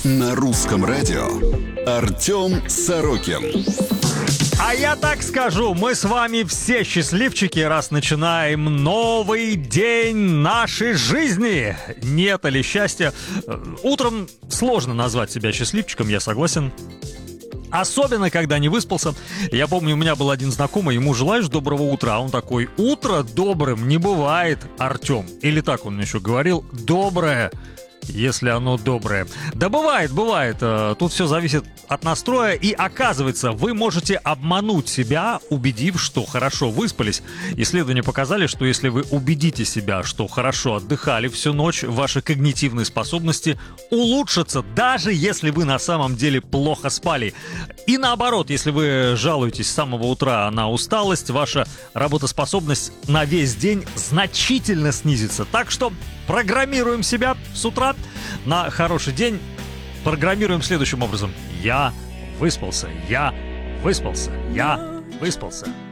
На русском радио Артем Сорокин. А я так скажу, мы с вами все счастливчики, раз начинаем новый день нашей жизни. Нет ли счастья? Утром сложно назвать себя счастливчиком, я согласен. Особенно, когда не выспался. Я помню, у меня был один знакомый, ему желаешь доброго утра, а он такой: утро добрым не бывает, Артем. Или так он еще говорил: доброе, если оно доброе. Да бывает. Тут все зависит от настроя. И оказывается, вы можете обмануть себя, убедив, что хорошо выспались. Исследования показали, что если вы убедите себя, что хорошо отдыхали всю ночь, ваши когнитивные способности улучшатся, даже если вы на самом деле плохо спали. И наоборот, если вы жалуетесь с самого утра на усталость, ваша работоспособность на весь день значительно снизится. Так что программируем себя с утра на хороший день. Программируем следующим образом: я выспался, я выспался, я выспался.